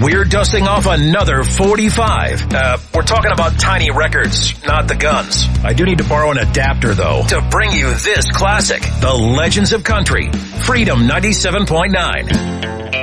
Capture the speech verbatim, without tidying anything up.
we're dusting off another forty-five. Uh, we're talking about tiny records, not the guns. I do need to borrow an adapter, though, to bring you this classic, The Legends of Country, Freedom ninety-seven point nine.